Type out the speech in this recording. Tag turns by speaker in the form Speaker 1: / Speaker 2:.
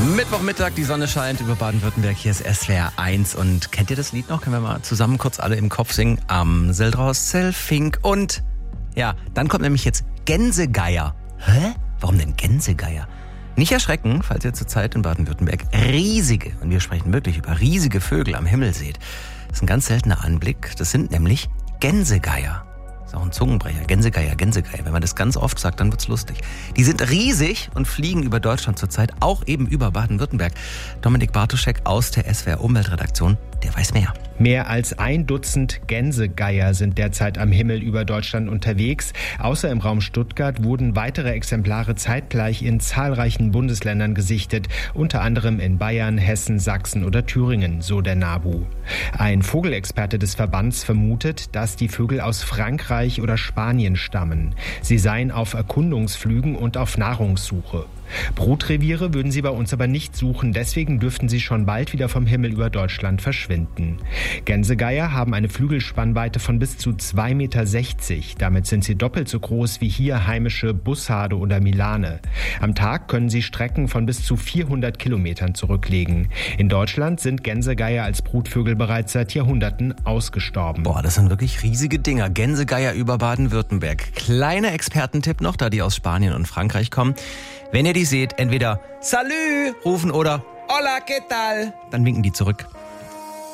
Speaker 1: Mittwochmittag, die Sonne scheint über Baden-Württemberg. Hier ist SWR 1. Und kennt ihr das Lied noch? Können wir mal zusammen kurz alle im Kopf singen? Amsel, Drossel, Fink und... Ja, dann kommt nämlich jetzt Gänsegeier. Hä? Warum denn Gänsegeier? Nicht erschrecken, falls ihr zurzeit in Baden-Württemberg riesige, und wir sprechen wirklich über riesige Vögel am Himmel seht. Das ist ein ganz seltener Anblick. Das sind nämlich Gänsegeier. Das ist auch ein Zungenbrecher. Gänsegeier, Gänsegeier. Wenn man das ganz oft sagt, dann wird's lustig. Die sind riesig und fliegen über Deutschland zurzeit, auch eben über Baden-Württemberg. Dominik Bartoschek aus der SWR Umweltredaktion, der weiß mehr.
Speaker 2: Mehr als 1 Dutzend Gänsegeier sind derzeit am Himmel über Deutschland unterwegs. Außer im Raum Stuttgart wurden weitere Exemplare zeitgleich in zahlreichen Bundesländern gesichtet, unter anderem in Bayern, Hessen, Sachsen oder Thüringen, so der NABU. Ein Vogelexperte des Verbands vermutet, dass die Vögel aus Frankreich oder Spanien stammen. Sie seien auf Erkundungsflügen und auf Nahrungssuche. Brutreviere würden sie bei uns aber nicht suchen, deswegen dürften sie schon bald wieder vom Himmel über Deutschland verschwinden. Gänsegeier haben eine Flügelspannweite von bis zu 2,60 Meter. Damit sind sie doppelt so groß wie hier heimische Bussarde oder Milane. Am Tag können sie Strecken von bis zu 400 Kilometern zurücklegen. In Deutschland sind Gänsegeier als Brutvögel bereits seit Jahrhunderten ausgestorben.
Speaker 1: Boah, das sind wirklich riesige Dinger. Gänsegeier über Baden-Württemberg. Kleiner Expertentipp noch, da die aus Spanien und Frankreich kommen. Wenn ihr die seht, entweder Salü rufen oder Hola, ¿qué tal? Dann winken die zurück.